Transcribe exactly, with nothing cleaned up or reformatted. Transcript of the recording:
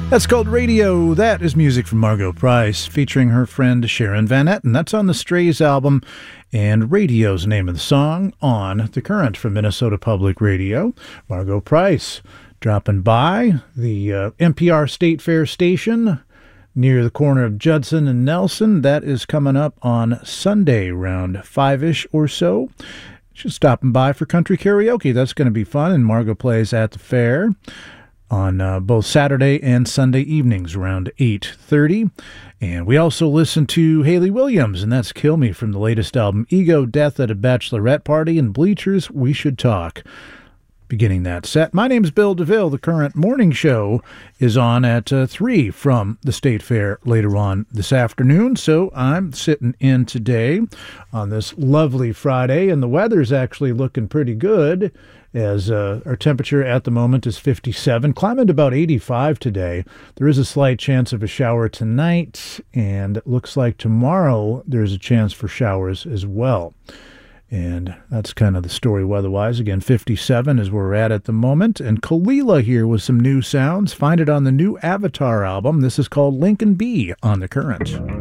That's called Radio. That is music from Margo Price, featuring her friend Sharon Van Etten. That's on the Strays album, and Radio's the name of the song on The Current from Minnesota Public Radio. Margo Price dropping by the uh, N P R State Fair station near the corner of Judson and Nelson. That is coming up on Sunday around five-ish or so. Just stopping by for country karaoke. That's going to be fun, and Margo plays at the fair on uh, both Saturday and Sunday evenings around eight thirty. And we also listen to Hayley Williams, and that's Kill Me from the latest album, Ego, Death at a Bachelorette Party, and Bleachers, We Should Talk. Beginning that set, my name's Bill DeVille. The Current morning show is on at uh, three from the State Fair later on this afternoon, so I'm sitting in today on this lovely Friday, and the weather's actually looking pretty good, as uh, our temperature at the moment is fifty-seven, climbing to about eighty-five today. There is a slight chance of a shower tonight, and it looks like tomorrow there's a chance for showers as well. And that's kind of the story weather-wise. Again, fifty-seven is where we're at at the moment. And Kalila here with some new sounds. Find it on the new Avatar album. This is called Lincoln B on The Current.